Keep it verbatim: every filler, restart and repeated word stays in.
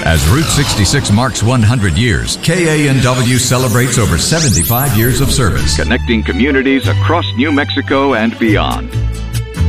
As Route sixty-six marks one hundred years, K A N W celebrates over seventy-five years of service, connecting communities across New Mexico and beyond.